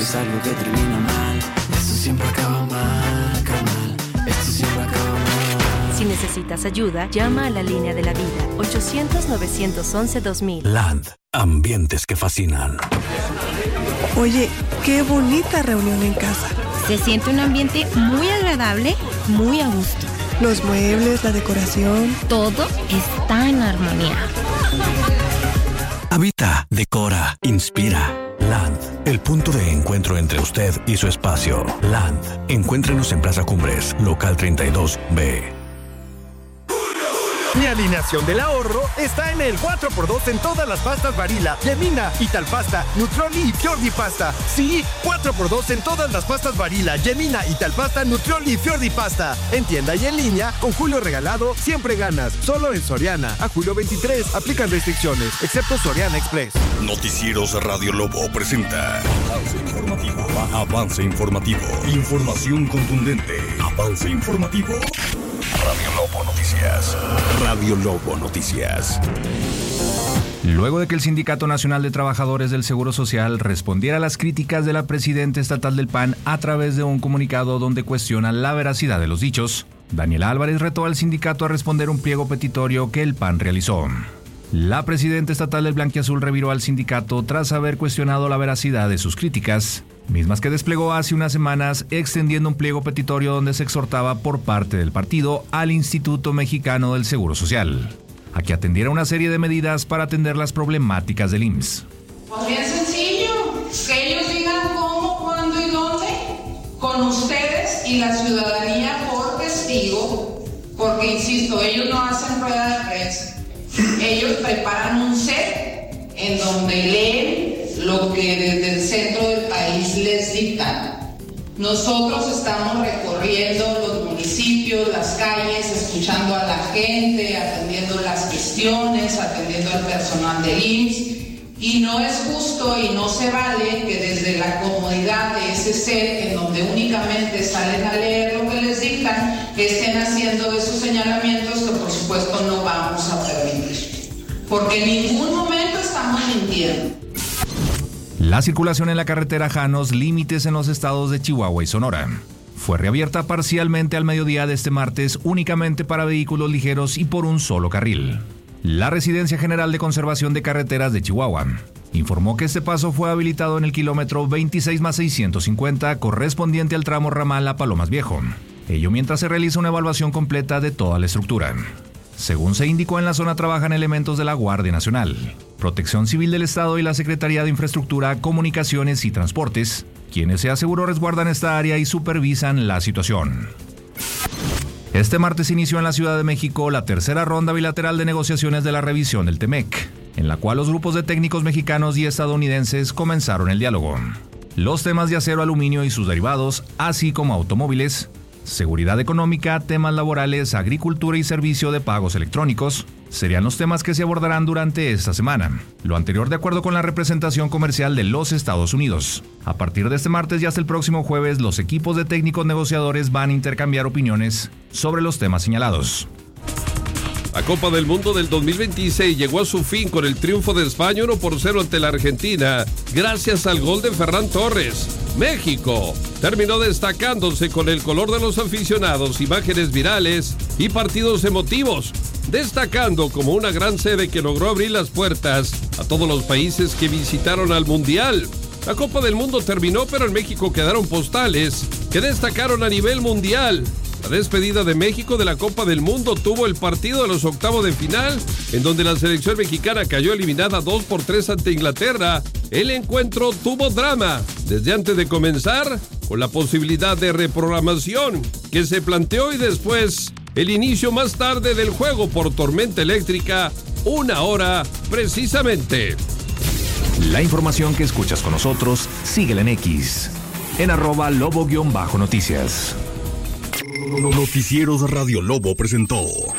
es algo que termina mal. Esto siempre acaba mal, carnal. Esto siempre acaba mal. Si necesitas ayuda, llama a la línea de la vida, 800-911-2000. Land, ambientes que fascinan. Oye, qué bonita reunión en casa. Se siente un ambiente muy agradable, muy a gusto. Los muebles, la decoración. Todo está en armonía. Habita, decora, inspira. Land, el punto de encuentro entre usted y su espacio. Land, encuéntrenos en Plaza Cumbres, local 32B. Mi alineación del ahorro está en el 4x2 en todas las pastas Barilla, Yemina, Italpasta, Nutrioli y Fiordi Pasta. Sí, 4x2 en todas las pastas Barilla, Yemina, Italpasta, Nutrioli y Fiordi Pasta. En tienda y en línea, con Julio Regalado, siempre ganas. Solo en Soriana. A julio 23, aplican restricciones, excepto Soriana Express. Noticieros Radio Lobo presenta Avance Informativo. Avance Informativo. Información contundente. Avance Informativo. Radio Lobo Noticias. Radio Lobo Noticias. Luego de que el Sindicato Nacional de Trabajadores del Seguro Social respondiera a las críticas de la presidenta estatal del PAN a través de un comunicado donde cuestiona la veracidad de los dichos, Daniela Álvarez retó al sindicato a responder un pliego petitorio que el PAN realizó. La presidenta estatal del Blanquiazul reviró al sindicato tras haber cuestionado la veracidad de sus críticas, mismas que desplegó hace unas semanas extendiendo un pliego petitorio donde se exhortaba por parte del partido al Instituto Mexicano del Seguro Social a que atendiera una serie de medidas para atender las problemáticas del IMSS. Pues bien sencillo, que ellos digan cómo, cuándo y dónde, con ustedes y la ciudadanía por testigo, porque insisto, ellos no hacen rueda de prensa. Ellos preparan un set en donde leen lo que desde el centro del país les dictan. Nosotros estamos recorriendo los municipios, las calles, escuchando a la gente, atendiendo las cuestiones, atendiendo al personal del IMSS. Y no es justo y no se vale que desde la comodidad de ese set, en donde únicamente salen a leer lo que les dictan, estén haciendo esos señalamientos que por supuesto no vamos a permitir. Porque en ningún momento estamos mintiendo. La circulación en la carretera Janos, límites en los estados de Chihuahua y Sonora, fue reabierta parcialmente al mediodía de este martes únicamente para vehículos ligeros y por un solo carril. La Residencia General de Conservación de Carreteras de Chihuahua informó que este paso fue habilitado en el kilómetro 26+650 correspondiente al tramo ramal a Palomas Viejo, ello mientras se realiza una evaluación completa de toda la estructura. Según se indicó, en la zona trabajan elementos de la Guardia Nacional, Protección Civil del Estado y la Secretaría de Infraestructura, Comunicaciones y Transportes, quienes se aseguró resguardan esta área y supervisan la situación. Este martes inició en la Ciudad de México la tercera ronda bilateral de negociaciones de la revisión del TEMEC, en la cual los grupos de técnicos mexicanos y estadounidenses comenzaron el diálogo. Los temas de acero, aluminio y sus derivados, así como automóviles, seguridad económica, temas laborales, agricultura y servicio de pagos electrónicos, serían los temas que se abordarán durante esta semana. Lo anterior de acuerdo con la representación comercial de los Estados Unidos. A partir de este martes y hasta el próximo jueves, los equipos de técnicos negociadores van a intercambiar opiniones sobre los temas señalados. La Copa del Mundo del 2026 llegó a su fin con el triunfo de España 1-0 ante la Argentina, gracias al gol de Ferran Torres. México terminó destacándose con el color de los aficionados, imágenes virales y partidos emotivos, destacando como una gran sede que logró abrir las puertas a todos los países que visitaron al Mundial. La Copa del Mundo terminó, pero en México quedaron postales que destacaron a nivel mundial. La despedida de México de la Copa del Mundo tuvo el partido de los octavos de final, en donde la selección mexicana cayó eliminada 2-3 ante Inglaterra. El encuentro tuvo drama desde antes de comenzar, con la posibilidad de reprogramación que se planteó y después el inicio más tarde del juego por tormenta eléctrica, 1 hora precisamente. La información que escuchas con nosotros, síguela en X, en @lobo_noticias. Noticieros Radio Lobo presentó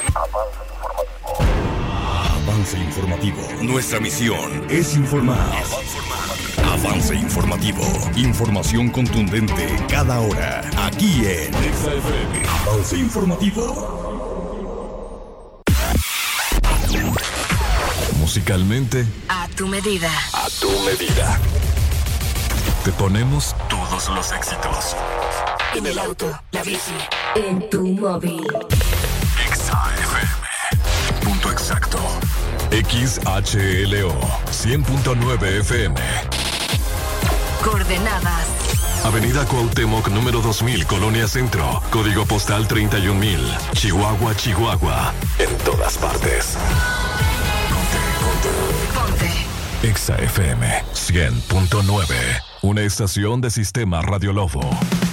Avance Informativo. Nuestra misión es informar. Avance Informativo. Información contundente cada hora. Aquí en XFM. Avance Informativo. Musicalmente, A tu medida. a tu medida. Te ponemos todos los éxitos. En el auto, la bici, en tu móvil. XAFM. Punto exacto. XHLO 100.9 FM. Coordenadas. Avenida Cuauhtémoc, número 2000, Colonia Centro. Código postal 31000. Chihuahua, Chihuahua. En todas partes. Ponte. XAFM 100.9. Una estación de Sistema Radio Lobo.